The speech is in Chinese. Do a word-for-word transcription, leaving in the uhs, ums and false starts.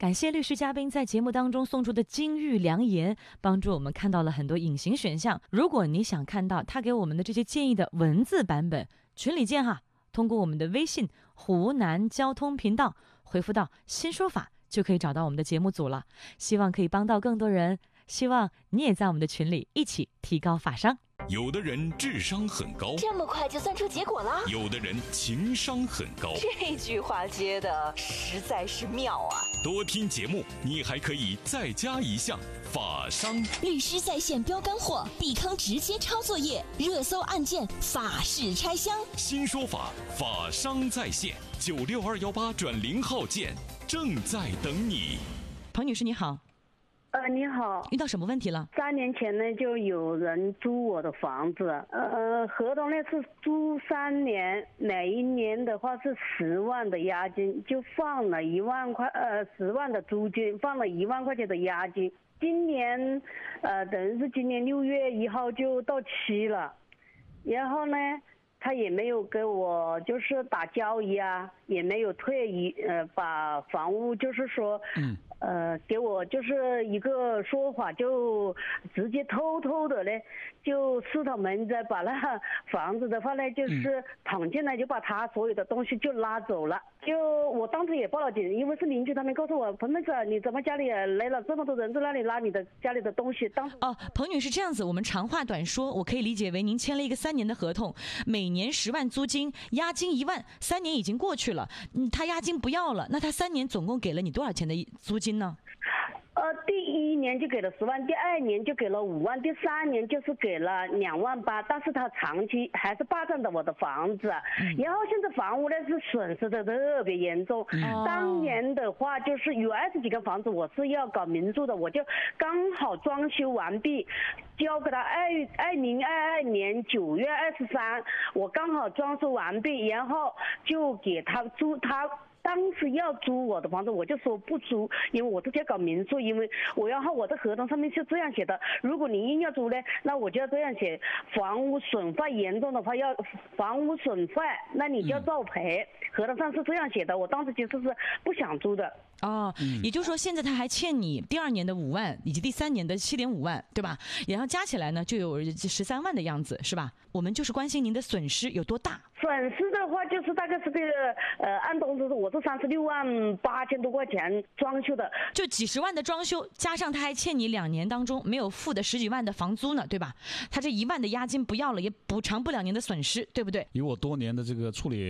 感谢律师嘉宾在节目当中送出的金玉良言，帮助我们看到了很多隐形选项。如果你想看到他给我们的这些建议的文字版本，群里见哈，通过我们的微信湖南交通频道回复到新说法，就可以找到我们的节目组了。希望可以帮到更多人，希望你也在我们的群里一起提高法商。 有的人智商很高， 这么快就算出结果了？ 有的人情商很高， 这句话接的实在是妙啊！ 多听节目，你还可以再加一项法商。 律师在线标干货，避坑直接抄作业，热搜案件法式拆箱。 新说法，法商在线，九六二幺八转零号键，正在等你。 彭女士你好。 呃，你好， 遇到什么问题了？ 三年前呢，就有人租我的房子，呃，合同呢是租三年，每一年的话是十万的押金，就放了一万块，呃，十万的租金，放了一万块钱的押金。今年，呃，等于是今年六月一号就到期了，然后呢，他也没有给我就是打交易啊，也没有退一，呃，把房屋就是说，嗯。呃，给我就是一个说法，就直接偷偷的呢，就四套门子把那房子的话呢，就是躺进来，就把他所有的东西就拉走了。就我当时也报了警，因为是邻居他们告诉我，彭妹子，你怎么家里来了这么多人在那里拉你的家里的东西？当时哦，彭女士这样子，我们长话短说，我可以理解为您签了一个三年的合同，每年十万租金，押金一万，三年已经过去了，嗯，他押金不要了，那他三年总共给了你多少钱的租金呢？ 呃，第一年就给了十万，第二年就给了五万，第三年就是给了两万八，但是他长期还是霸占着我的房子，嗯、然后现在房屋呢是损失的特别严重。嗯、当年的话就是有二十几个房子，我是要搞民宿的，我就刚好装修完毕，交给他二二零二二年九月二十三，我刚好装修完毕，然后就给他租他。当时要租我的房子，我就说不租，因为我是在搞民宿，因为我要我的合同上面是这样写的，如果你硬要租呢，那我就要这样写，房屋损坏严重的话要房屋损坏，那你就要照赔，嗯、合同上是这样写的，我当时其实是不想租的。 哦，也就是说现在他还欠你第二年的五万以及第三年的七点五万，对吧？然后加起来呢就有十三万的样子，是吧？我们就是关心您的损失有多大。 损失的话就是大概是个呃，按东西我是三十六万八千多块钱装修的， 就几十万的装修，加上他还欠你两年当中没有付的十几万的房租呢，对吧？他这一万的押金不要了，也补偿不了您的损失，对不对？ 以我多年的这个处理